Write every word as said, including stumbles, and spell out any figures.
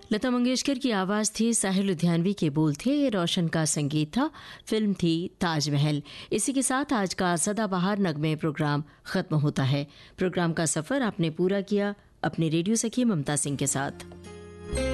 लता मंगेशकर की आवाज़ थी, साहिल लुधियानवी के बोल थे, रोशन का संगीत था, फिल्म थी ताजमहल। इसी के साथ आज का सदाबहार नगमे प्रोग्राम ख़त्म होता है। प्रोग्राम का सफ़र आपने पूरा किया अपने रेडियो सखी ममता सिंह के साथ।